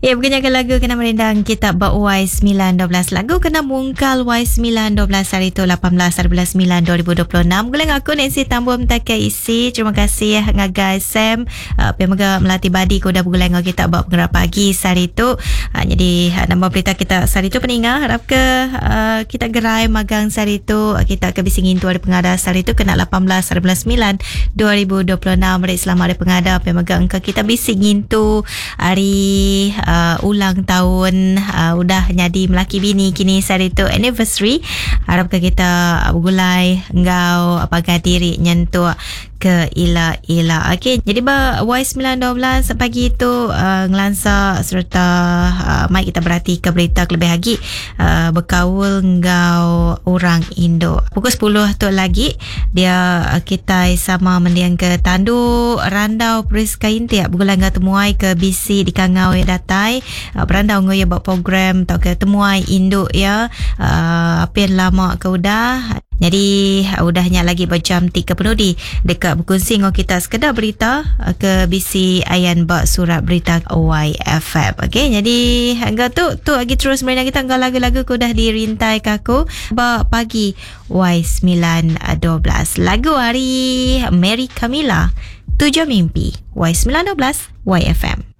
Ya, berkenyakan lagu kena merendang kitab Bak Y912. Lagu kena mungkal Y912 hari itu 18/9/2026. Gulang aku Nancy Tambun takai isi. Terima kasih ngagai Sam. Pemaga melatih badi ko dah bergulang kita Bak pengerak pagi hari itu. Jadi nama berita kita hari itu peninggal. Harap ke kita gerai magang hari itu. Kita ke bisingin tu hari pengada hari itu kena 18/9/2026. Hari selama hari pengada pemaga engkau kita bisingin tu hari ulang tahun udah jadi melaki bini kini hari itu anniversary. Harapkan kita bergulai engkau apakah diri nyentuh ke ila-ila. Okey, jadi Y912 pagi itu ngelansa serta mai kita berhati ke berita lebih lagi berkaul engkau orang Indo. Pukul 10 tu lagi dia kita sama mendiang ke tandu randau Periska Intiak bergulang ke temuai ke BC di Kangau ya datai berandau ngoyo buat program atau ke temuai Indo ya apa lama ke udah. Jadi udahnya lagi berjam 3 penudi dekat berkongsi dengan kita sekedar berita ke BC Ayan Bak Surat Berita OYFM. Okey, jadi enggak tu lagi terus mereka kita enggak lagu-lagu ku dah dirintai kaku Bak pagi Y912. Lagu hari Mary Camila 7 Mimpi Y912 YFM.